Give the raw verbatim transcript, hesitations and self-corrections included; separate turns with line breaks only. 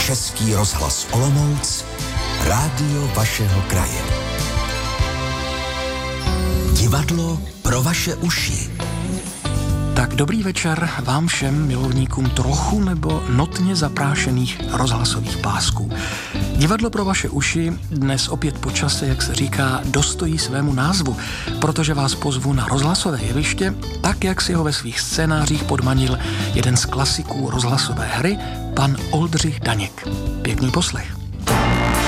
Český rozhlas Olomouc, rádio vašeho kraje. Divadlo pro vaše uši.
Tak dobrý večer vám všem milovníkům trochu nebo notně zaprášených rozhlasových pásků. Divadlo pro vaše uši dnes opět po čase, jak se říká, dostojí svému názvu, protože vás pozvu na rozhlasové jeviště, tak jak si ho ve svých scénářích podmanil jeden z klasiků rozhlasové hry, pan Oldřich Daněk. Pěkný poslech.